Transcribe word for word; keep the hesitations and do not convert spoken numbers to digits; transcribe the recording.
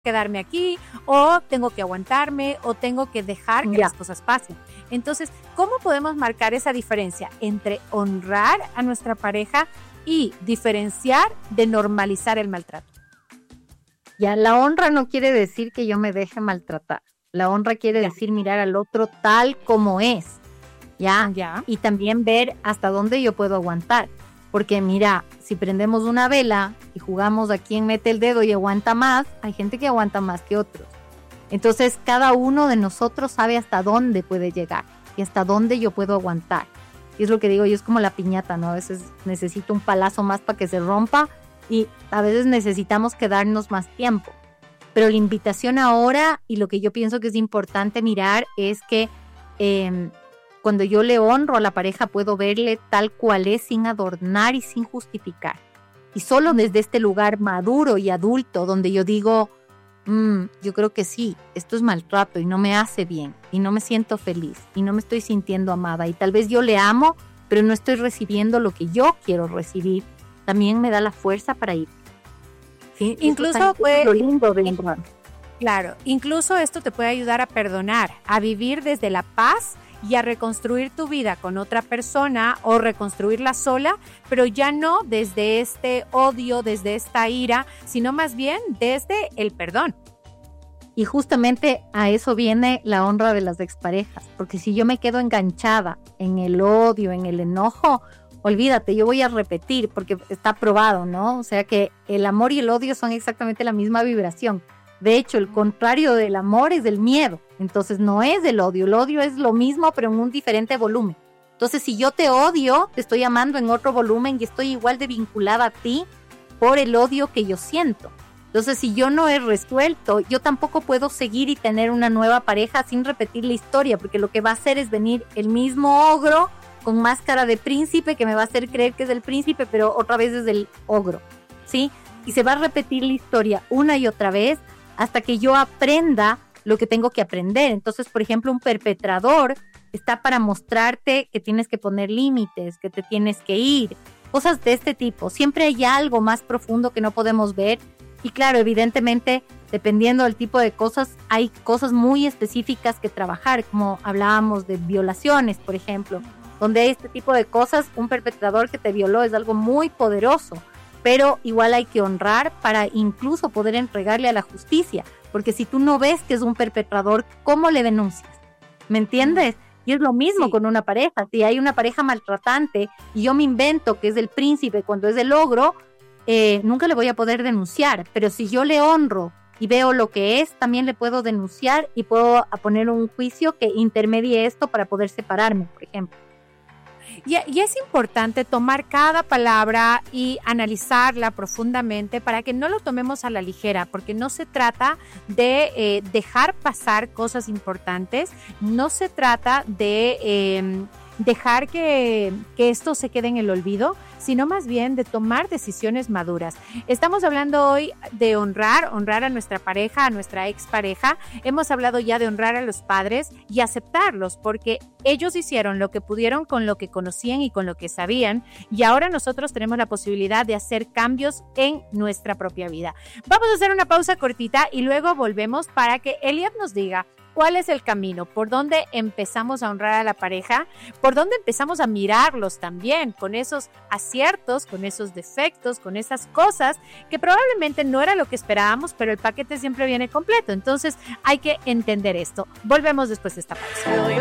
quedarme aquí, o tengo que aguantarme, o tengo que dejar que Ya. las cosas pasen. Entonces, ¿cómo podemos marcar esa diferencia entre honrar a nuestra pareja y diferenciar de normalizar el maltrato? Ya, la honra no quiere decir que yo me deje maltratar. La honra quiere Ya. decir mirar al otro tal como es, ¿ya? Ya. Y también ver hasta dónde yo puedo aguantar. Porque mira, si prendemos una vela y jugamos a quién mete el dedo y aguanta más, hay gente que aguanta más que otros. Entonces, cada uno de nosotros sabe hasta dónde puede llegar y hasta dónde yo puedo aguantar. Y es lo que digo yo, es como la piñata, ¿no? A veces necesito un palazo más para que se rompa y a veces necesitamos quedarnos más tiempo. Pero la invitación ahora, y lo que yo pienso que es importante mirar, es que eh, cuando yo le honro a la pareja puedo verle tal cual es, sin adornar y sin justificar. Y solo desde este lugar maduro y adulto donde yo digo, mm, yo creo que sí, esto es maltrato y no me hace bien y no me siento feliz y no me estoy sintiendo amada y tal vez yo le amo, pero no estoy recibiendo lo que yo quiero recibir, también me da la fuerza para ir. ¿Sí? Incluso Eso es puede- lo lindo de honrar. Claro, incluso esto te puede ayudar a perdonar, a vivir desde la paz y a reconstruir tu vida con otra persona o reconstruirla sola, pero ya no desde este odio, desde esta ira, sino más bien desde el perdón. Y justamente a eso viene la honra de las exparejas, porque si yo me quedo enganchada en el odio, en el enojo, olvídate, yo voy a repetir, porque está probado, ¿no? O sea que el amor y el odio son exactamente la misma vibración. De hecho, el contrario del amor es el miedo. Entonces no es el odio, el odio es lo mismo pero en un diferente volumen. Entonces si yo te odio, te estoy amando en otro volumen y estoy igual de vinculada a ti por el odio que yo siento. Entonces si yo no he resuelto, yo tampoco puedo seguir y tener una nueva pareja sin repetir la historia, porque lo que va a hacer es venir el mismo ogro con máscara de príncipe que me va a hacer creer que es el príncipe, pero otra vez es el ogro, ¿sí? Y se va a repetir la historia una y otra vez hasta que yo aprenda lo que tengo que aprender. Entonces, por ejemplo, un perpetrador está para mostrarte que tienes que poner límites, que te tienes que ir, cosas de este tipo. Siempre hay algo más profundo que no podemos ver. Y claro, evidentemente, dependiendo del tipo de cosas, hay cosas muy específicas que trabajar, como hablábamos de violaciones, por ejemplo, donde hay este tipo de cosas, un perpetrador que te violó es algo muy poderoso, pero igual hay que honrar para incluso poder entregarle a la justicia, porque si tú no ves que es un perpetrador, ¿cómo le denuncias? ¿Me entiendes? Y es lo mismo Sí. con una pareja. Si hay una pareja maltratante y yo me invento que es el príncipe cuando es el ogro, eh, nunca le voy a poder denunciar, pero si yo le honro y veo lo que es, también le puedo denunciar y puedo a poner un juicio que intermedie esto para poder separarme, por ejemplo. Y, y es importante tomar cada palabra y analizarla profundamente para que no lo tomemos a la ligera, porque no se trata de eh, dejar pasar cosas importantes, no se trata de eh, dejar que, que esto se quede en el olvido, sino más bien de tomar decisiones maduras. Estamos hablando hoy de honrar, honrar a nuestra pareja, a nuestra expareja. Hemos hablado ya de honrar a los padres y aceptarlos, porque ellos hicieron lo que pudieron con lo que conocían y con lo que sabían, y ahora nosotros tenemos la posibilidad de hacer cambios en nuestra propia vida. Vamos a hacer una pausa cortita y luego volvemos para que Eliab nos diga cuál es el camino, por dónde empezamos a honrar a la pareja, por dónde empezamos a mirarlos también, con esos aciertos, con esos defectos, con esas cosas que probablemente no era lo que esperábamos, pero el paquete siempre viene completo. Entonces hay que entender esto. Volvemos después de esta pausa.